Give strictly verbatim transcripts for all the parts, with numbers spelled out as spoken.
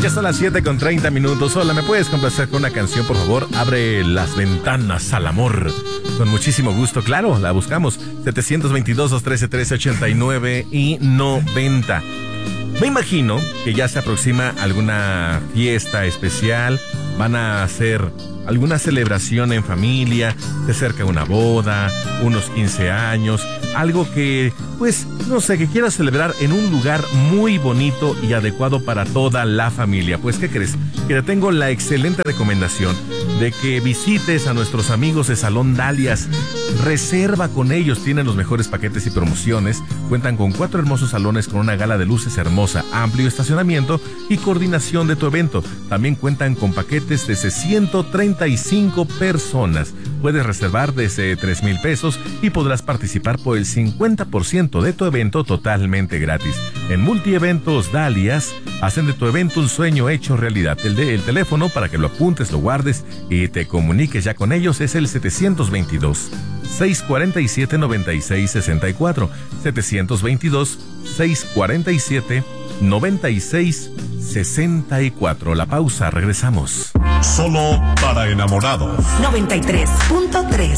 Ya son las siete con treinta minutos. Hola, ¿me puedes complacer con una canción, por favor? Abre las ventanas al amor. Con muchísimo gusto, claro, la buscamos. setecientos veintidós, doscientos trece, trece ochenta y nueve y noventa. Me imagino que ya se aproxima alguna fiesta especial. Van a hacer alguna celebración en familia, se acerca una boda, unos quince años, algo que, pues, no sé, que quieras celebrar en un lugar muy bonito y adecuado para toda la familia. Pues, ¿qué crees? Que te tengo la excelente recomendación de que visites a nuestros amigos de Salón Dalias. Reserva con ellos, tienen los mejores paquetes y promociones, cuentan con cuatro hermosos salones con una gala de luces hermosa, amplio estacionamiento y coordinación de tu evento. También cuentan con paquetes desde ciento treinta y cinco personas. Puedes reservar desde tres mil pesos y podrás participar por el cincuenta por ciento de tu evento totalmente gratis. En Multieventos Dalias hacen de tu evento un sueño hecho realidad. El, de, el teléfono para que lo apuntes, lo guardes y te comuniques ya con ellos es el setecientos veintidós, seiscientos cuarenta y siete, noventa y seis sesenta y cuatro. setecientos veintidós, seiscientos cuarenta y siete, noventa y seis sesenta y cuatro. La pausa, regresamos. Solo para enamorados. noventa y tres punto tres.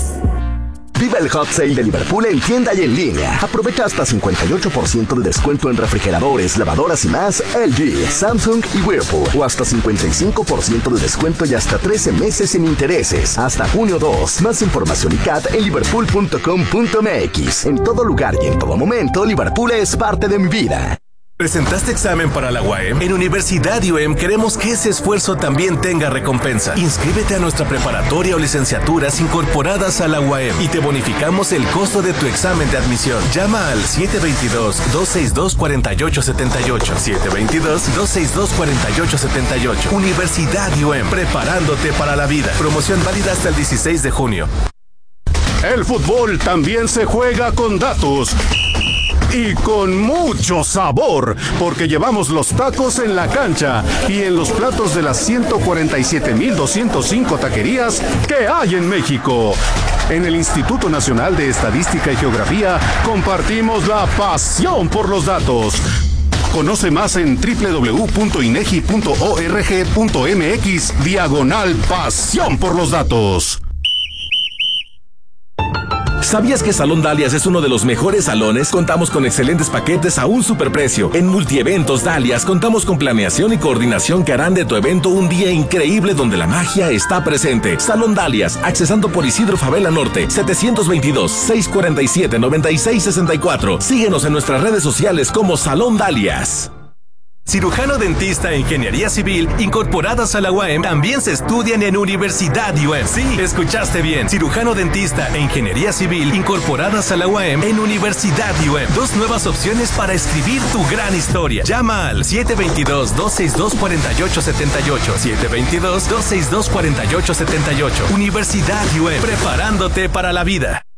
Viva el Hot Sale de Liverpool en tienda y en línea. Aprovecha hasta cincuenta y ocho por ciento de descuento en refrigeradores, lavadoras y más L G, Samsung y Whirlpool. O hasta cincuenta y cinco por ciento de descuento y hasta trece meses sin intereses. Hasta junio dos. Más información y C A T en liverpool punto com punto m x. En todo lugar y en todo momento, Liverpool es parte de mi vida. ¿Presentaste examen para la U A M? En Universidad I U E M queremos que ese esfuerzo también tenga recompensa. Inscríbete a nuestra preparatoria o licenciaturas incorporadas a la U A M y te bonificamos el costo de tu examen de admisión. Llama al siete veintidós, doscientos sesenta y dos, cuarenta y ocho setenta y ocho. siete veintidós, doscientos sesenta y dos, cuarenta y ocho setenta y ocho. Universidad I U E M, preparándote para la vida. Promoción válida hasta el dieciséis de junio. El fútbol también se juega con datos. Y con mucho sabor, porque llevamos los tacos en la cancha y en los platos de las ciento cuarenta y siete mil doscientos cinco taquerías que hay en México. En el Instituto Nacional de Estadística y Geografía compartimos la pasión por los datos. Conoce más en doble u doble u doble u punto inegi punto org punto m x diagonal pasión por los datos. ¿Sabías que Salón Dalias es uno de los mejores salones? Contamos con excelentes paquetes a un superprecio. En Multieventos Dalias contamos con planeación y coordinación que harán de tu evento un día increíble donde la magia está presente. Salón Dalias, accesando por Isidro Favela Norte, setecientos veintidós, seiscientos cuarenta y siete, noventa y seis sesenta y cuatro. Síguenos en nuestras redes sociales como Salón Dalias. Cirujano dentista e ingeniería civil incorporadas a la U A M también se estudian en Universidad I U E M. Sí, escuchaste bien. Cirujano dentista e ingeniería civil incorporadas a la U A M en Universidad I U E M. Dos nuevas opciones para escribir tu gran historia. Llama al siete veintidós, doscientos sesenta y dos, cuarenta y ocho setenta y ocho. siete veintidós, doscientos sesenta y dos, cuarenta y ocho setenta y ocho. Universidad I U E M, preparándote para la vida.